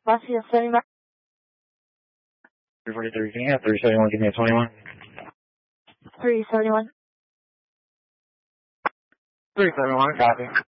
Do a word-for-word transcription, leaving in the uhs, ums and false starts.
Lafayette seventy-one. three forty-three, can you have three seventy-one, give me a twenty-one? three seventy-one. three seventy-one, copy.